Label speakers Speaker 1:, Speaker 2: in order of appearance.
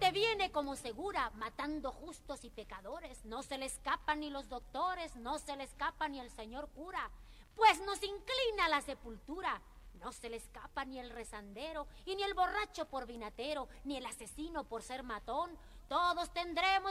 Speaker 1: que viene como segura, matando justos y pecadores. No se le escapan ni los doctores, no se le escapa ni el señor cura, pues nos inclina a la sepultura. No se le escapa ni el rezandero, y ni el borracho por vinatero, ni el asesino por ser matón. Todos tendremos